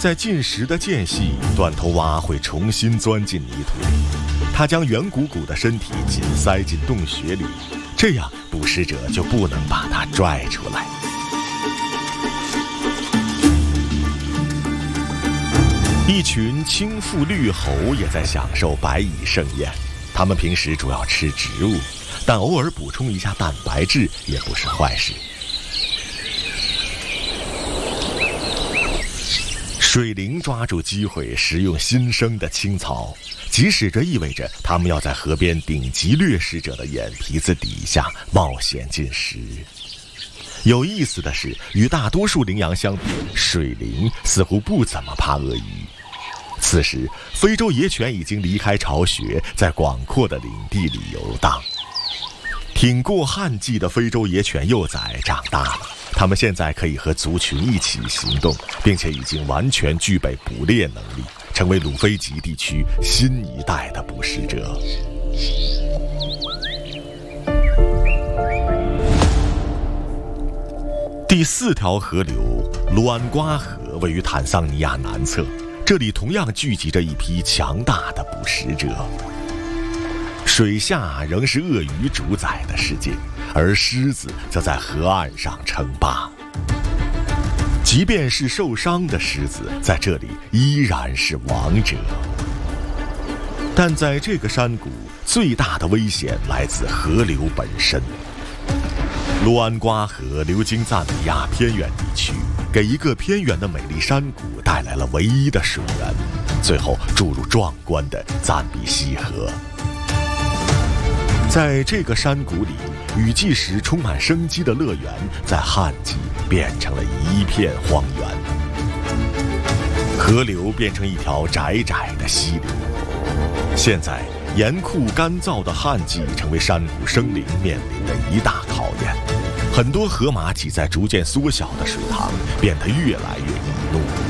在进食的间隙，断头蛙会重新钻进泥土里，它将圆鼓鼓的身体紧塞进洞穴里，这样捕食者就不能把它拽出来。一群青腹绿猴也在享受白蚁盛宴，它们平时主要吃植物，但偶尔补充一下蛋白质也不是坏事。水灵抓住机会食用新生的青草，即使这意味着它们要在河边顶级掠食者的眼皮子底下冒险进食。有意思的是，与大多数羚羊相比，水灵似乎不怎么怕鳄鱼。此时，非洲野犬已经离开巢穴，在广阔的领地里游荡。挺过旱季的非洲野犬幼崽长大了，它们现在可以和族群一起行动，并且已经完全具备捕猎能力，成为鲁菲吉地区新一代的捕食者。第4条河流卢安瓜河位于坦桑尼亚南侧，这里同样聚集着一批强大的捕食者。水下仍是鳄鱼主宰的世界，而狮子则在河岸上称霸。即便是受伤的狮子，在这里依然是王者。但在这个山谷，最大的危险来自河流本身。卢安瓜河流经赞比亚偏远地区，给一个偏远的美丽山谷带来了唯一的水源，最后注入壮观的赞比西河。在这个山谷里，雨季时充满生机的乐园，在旱季变成了一片荒原。河流变成一条窄窄的溪流。现在，严酷干燥的旱季成为山谷生灵面临的一大考验。很多河马挤在逐渐缩小的水塘，变得越来越易怒。